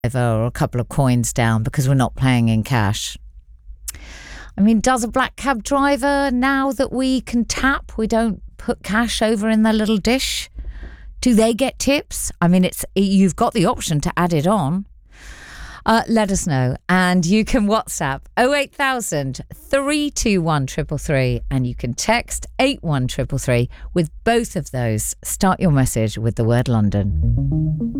or a couple of coins down because we're not paying in cash. I mean, does a black cab driver, now that we can tap, we don't put cash over in their little dish, do they get tips? I mean, you've got the option to add it on. Let us know, and you can WhatsApp 08000 321 333, and you can text 81333. With both of those, start your message with the word London.